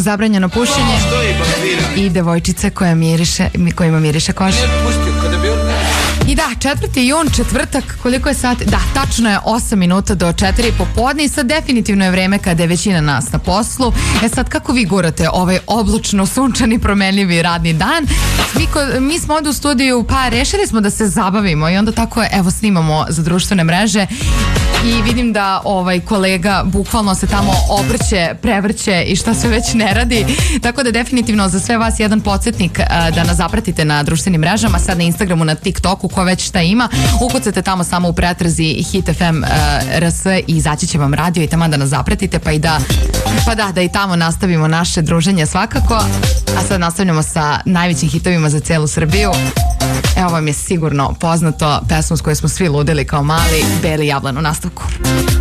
zabranjeno pušenje i devojčice kojima miriše koža. I da, 4. jun, četvrtak, koliko je sati? Da, tačno je 8 minuta do 4 popodne i sad definitivno je vreme kada je većina nas na poslu. Sad, kako vi gurate ovaj oblačno, sunčani, promenljivi radni dan? Mi smo ovdje u studiju, pa rešili smo da se zabavimo i onda tako, evo, snimamo za društvene mreže i vidim da kolega bukvalno se tamo obrće, prevrće i šta sve već ne radi, tako da definitivno za sve vas jedan podsjetnik da nas zapratite na društvenim mrežama, sad na Instagramu, na TikToku, ko već šta ima, ukucate tamo samo u pretrazi Hit FM RS i izaći će vam radio i tamo da nas zapratite, pa da i tamo nastavimo naše druženje svakako. A sad nastavljamo sa najvećim hitovima za celu Srbiju. Evo vam je sigurno poznato pesmu s kojoj smo svi ludili kao mali, Beli jablan u nastavku.